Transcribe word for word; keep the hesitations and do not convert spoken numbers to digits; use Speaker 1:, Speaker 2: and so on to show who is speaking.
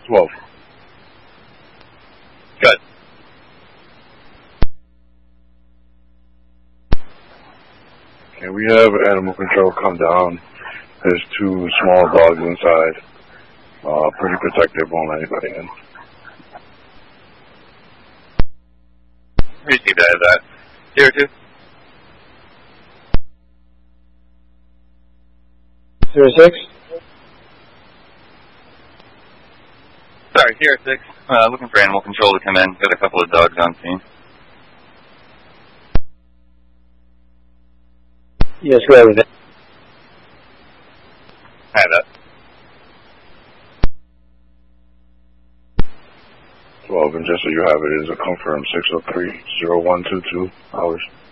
Speaker 1: twelve.
Speaker 2: Good.
Speaker 1: Okay, we have animal control come down. There's two small dogs inside. Uh, pretty protective, won't let anybody in.
Speaker 2: Received that as that. Zero two.
Speaker 3: Zero six.
Speaker 2: Sorry, zero six. Uh, looking for animal control to come in. Got a couple of dogs on scene.
Speaker 3: Yes, go ahead with it.
Speaker 2: I have that.
Speaker 1: twelve, and just so you have it, is a confirmed six oh three, zero one two two hours.